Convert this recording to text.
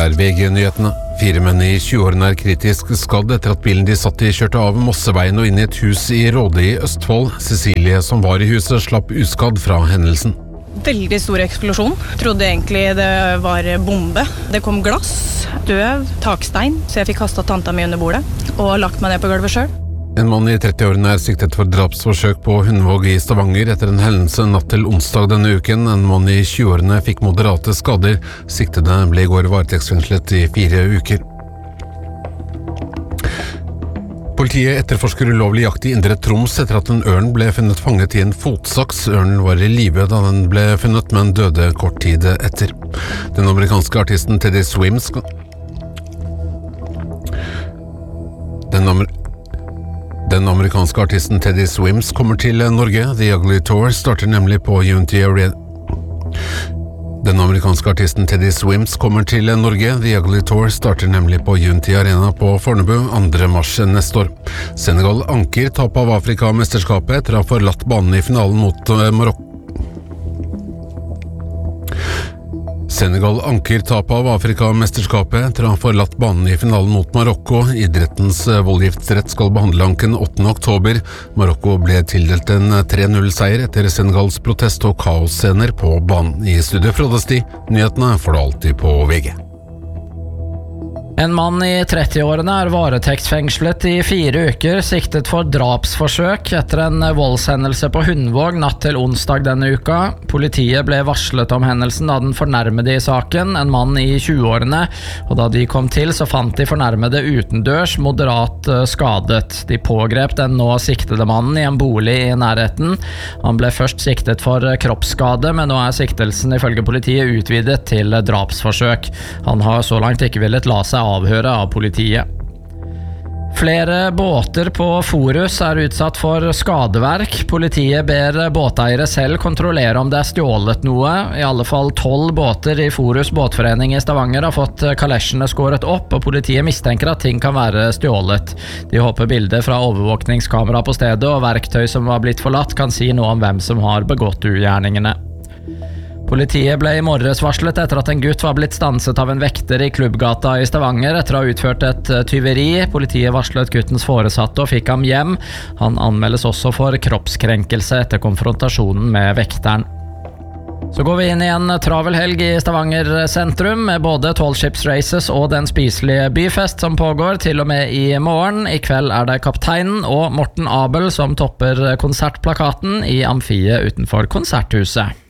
VG-nyhetene. 4 menn i 20-årene kritisk skadd etter at bilen de satt i kjørte av Mosseveien og inn i et hus i Råde i Østfold. Cecilie, som var i huset, slapp uskadd fra hendelsen. Veldig stor eksplosjon. Trodde egentlig det var bombe. Det kom glass, støv, takstein, så jeg fikk kastet tanta mi under bordet og lagt meg ned på gulvet selv. En mann i 30-årene siktet for drapsforsøk på Hundvåg i Stavanger etter en hendelse natt til onsdag denne uken. En mann i 20-årene fikk moderate skader. Siktede ble i går varetektsfengslet i 4 uker. Politiet etterforsker ulovlig jakt i Indre Troms etter at en ørn ble funnet fanget i en fotsaks. Ørnen var i live da den ble funnet, men døde kort tid etter. Den amerikanske artisten Teddy Swims Den amerikanske artisten Teddy Swims kommer til Norge. The Ugly Tour starter nemlig på Unity Arena. Den amerikanske artisten Teddy Swims kommer til Norge. The Ugly Tour starter nemlig på Unity Arena på Fornebu 2. mars neste år. Senegal anker tap av Afrika-mesterskapet etter å ha forlatt banen i finalen mot Marokko. Senegal anker tap av Afrika-mesterskapet etter å ha forlatt banen i finalen mot Marokko. Idrettens voldgiftsrett skal behandle anken 8. oktober. Marokko ble tildelt en 3-0-seier etter Senegals protest og kaosscener på banen. I studio Frode. Nyhetene får du alltid på VG. En mann i 30-årene varetektsfengslet i 4 uker, siktet for drapsforsøk etter en voldshendelse på Hundvåg natt til onsdag denne uka. Politiet ble varslet om hendelsen da den fornærmede i saken, en mann i 20-årene, og da de kom til så fant de fornærmede utendørs moderat skadet. De pågrep den nå siktede mannen i en bolig i nærheten. Han ble først siktet for kroppsskade, men nå siktelsen ifølge politiet utvidet til drapsforsøk. Han har så langt ikke villet la seg avhøre av politiet. Flere båter på Forus utsatt for skadeverk. Politiet ber båteiere selv kontrollere om det stjålet noe. I alle fall 12 båter i Forus båtforening i Stavanger har fått kalesjene skåret opp, og politiet mistenker at ting kan være stjålet. De håper bilder fra overvåkningskamera på stedet og verktøy som var blitt forlatt kan si noe om hvem som har begått ugjerningene. Politiet ble i morges varslet etter at en gutt var blitt stanset av en vekter i Klubbgata i Stavanger etter å ha utført et tyveri. Politiet varslet guttens foresatte og fikk ham hjem. Han anmeldes også for kroppskrenkelse etter konfrontasjonen med vekteren. Så går vi inn i en travel helg i Stavanger sentrum med både Tallships Races og den spiselige byfest som pågår til og med i morgen. I kveld det Kapteinen og Morten Abel som topper konsertplakaten i amfiet utenfor konserthuset.